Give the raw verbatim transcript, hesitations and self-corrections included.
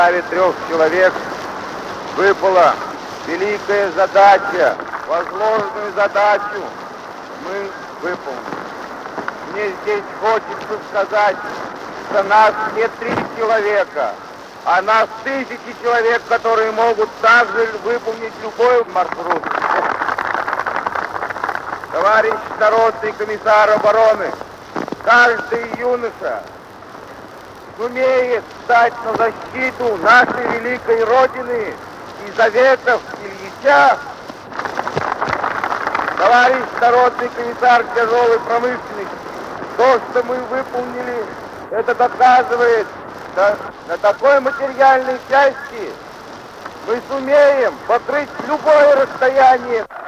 трех человек выпала великая задача, возложенную задачу мы выполнили. Мне здесь хочется сказать, что нас не три человека, а нас тысячи человек, которые могут также выполнить любой маршрут. Товарищ народный комиссар обороны, каждый юноша сумеет встать на защиту нашей великой Родины и заветов Ильича. Товарищ народный комиссар тяжелой промышленности, то, что мы выполнили, это доказывает, что на такой материальной части мы сумеем покрыть любое расстояние.